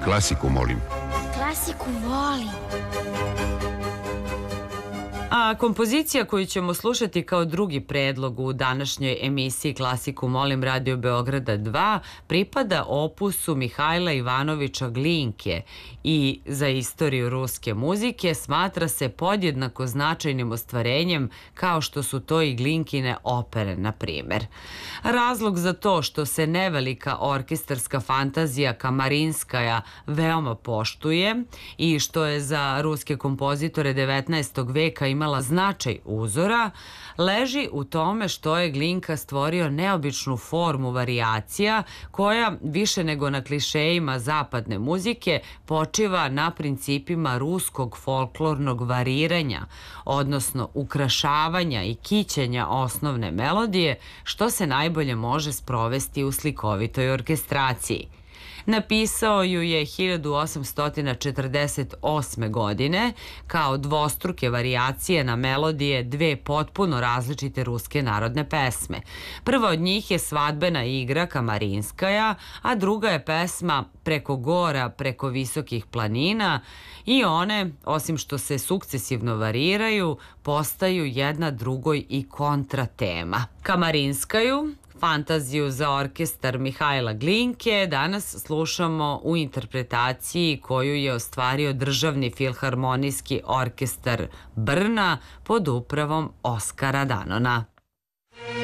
Klasiku, molim. Klasiku volim. A kompozicija koju ćemo slušati kao drugi predlog u današnjoj emisiji Klasiku molim Radio Beograda 2 pripada opusu Mihajla Ivanovića Glinke i za istoriju ruske muzike smatra se podjednako značajnim ostvarenjem kao što su to i Glinkine opere, na primer. Razlog za to što se nevelika orkestarska fantazija Kamarinskaja veoma poštuje i što je za ruske kompozitore 19. veka imala značaj uzora, leži u tome što je Glinka stvorio neobičnu formu varijacija koja, više nego na klišejima zapadne muzike, počiva na principima ruskog folklornog variranja, odnosno ukrašavanja i kićenja osnovne melodije, što se najbolje može sprovesti u slikovitoj orkestraciji. Napisao ju je 1848. godine kao dvostruke varijacije na melodije dve potpuno različite ruske narodne pesme. Prva od njih je svadbena igra Kamarinskaja, a druga je pesma Preko gora, preko visokih planina, i one, osim što se sukcesivno variraju, postaju jedna drugoj i kontratema. Kamarinskaju, fantaziju za orkestar Mihajla Glinke, danas slušamo u interpretaciji koju je ostvario Državni filharmonijski orkestar Brna pod upravom Oskara Danona.